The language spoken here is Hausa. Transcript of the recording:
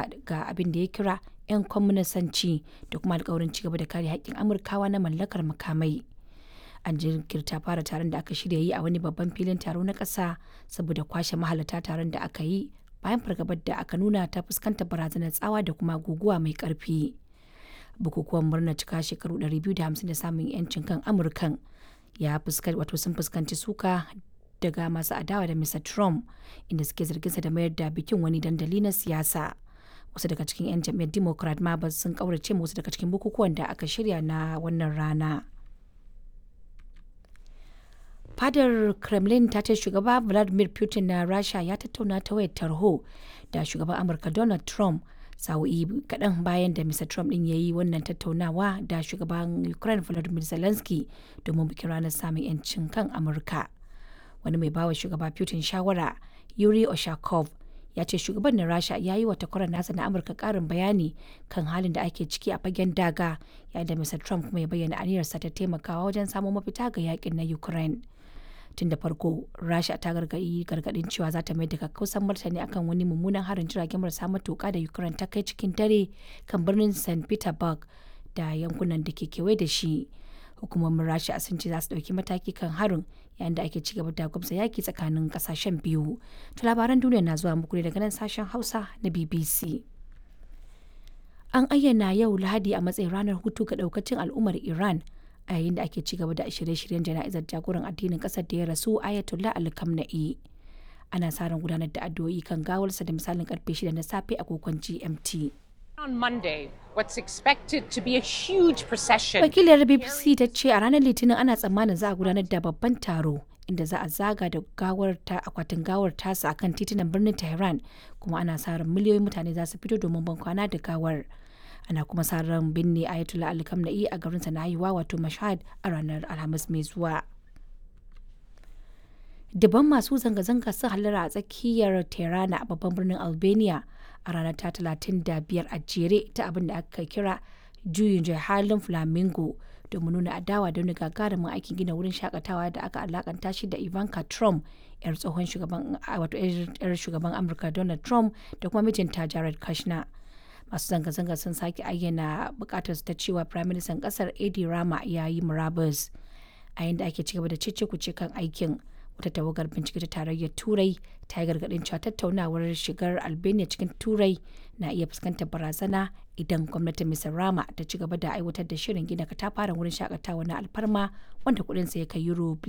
ga abin da ya kira 'yan kwaminisanci da kuma alkawarin cigaba da kare haƙƙin Amurkawa na mallakar makamai. An jinkirta fara taron da aka shirya yi a wani babban filin taro na ƙasa saboda kwashe mahalarta taron da aka yi bayan fargabar da aka nuna ta fuskantar barazanar tsawa da kuma guguwa mai ƙarfi. Bukukuwan murnar cika shekaru 250 da samun 'yancin kan Amurkan sun fuskanci suka daga masu adawa da Mr. Trump, inda suke zarginsa da mayar da bikin wani dandali na siyasa. Wasu daga cikin 'yan jam'iyyar Democrat ma sun kaurace wasu daga cikin bukukuwan da aka shirya na wannan rana. Fadar Kremlin ta ce shugaba Vladimir Putin na Rasha ya tattauna ta wayar tarho da shugaban Amurka Donald Trump sa'o'i kaɗan bayan da Mr. Trump ɗin ya yi wannan tattaunawa da shugaban Ukraine Volodymyr Zelensky domin bikin ranar samun 'yancin kan Amurka. Wani mai bawa shugaba Putin shawara, Yuri Oshakov, ya ce shugaban na Rasha ya yi wa takwarar nasa na Amurka ƙarin bayani kan halin da ake ciki a fagen daga, yayin da Mr. Trump kuma ya bayyana aniyarsa ta taimakawa wajen samun mafita ga yakin na Ukraine. Tun da farko, Rasha ta gargaɗin cewa za ta mai da kakkausan martani akan wani mummunan harin jiragen marasa matuƙa da Ukraine ta kai cikin dare kan birnin St. Petersburg da yankunan da ke kewaye da shi. Hukumomin Rasha sun ce za su ɗauki mataki kan harin yayin da ake cigaba da gwamza yaki tsakanin ƙasashen biyu. To labaran duniya na zuwa muku daga nan sashen Hausa na BBC. An ayyana yau Lahadi a matsayin ranar hutu ga ɗaukacin al'ummar Iran, a yayin da ake cigaba da shirye-shiryen jana'izar jagoran addinin kasar da ya rasu Ayatollah Ali Khamenei. Ana sa ran gudanar da addu'o'i kan gawarsa da misalin karfe 6 na safe a agogon GMT. On Monday, what's expected to be a huge procession. Wakilar BBC ta ce a ranar Litinin ana tsammanin za a gudanar da babban taro inda za a zaga da akwatin gawar tasa akan titunan birnin Tehran, kuma ana sa ran miliyoyin mutane za su fito domin bankwana da gawar. Ana kuma sa ran binne Ayatollah Ali Khamenei a garinsa na haihuwa wato Mashhad a ranar Alhamis mai zuwa. Daban masu zanga-zanga sun hallara a tsakiyar Tirana a babban birnin Albania a ranar ta 35 a jere ta abin da aka kira juyin halin Flamingo domin nuna adawa da wani gagarumin aikin gina wurin shakatawa da aka alakanta shi da Ivanka Trump, yar tsohon shugaban Amurka Donald Trump da kuma mijinta Jared Kushner. Masu zanga-zanga sun sake ayyana bukatar ta cewa firaministan kasar Edi Rama ya yi murabus. A yayin da ake cigaba da cece-kuce kan aikin, wata tawagar bincike ta tarayyar Turai ta yi gargadin cewa tattaunawar shigar Albania cikin Turai na iya fuskantar barazana idan gwamnatin Mr. Rama ta ci gaba da aiwatar da shirin gina katafaren wurin shakatawa na alfarma wanda kudinsa ya kai euro